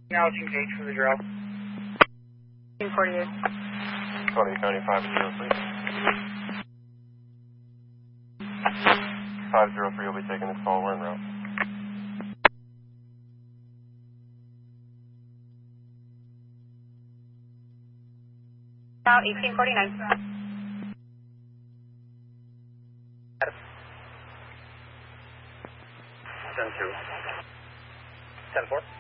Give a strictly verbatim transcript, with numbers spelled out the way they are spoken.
Now it's engaged for the drill. eighteen forty-eight. twenty County five zero three. five zero three will be taking this call. We're en route. Now eighteen forty-nine. ten two. ten four.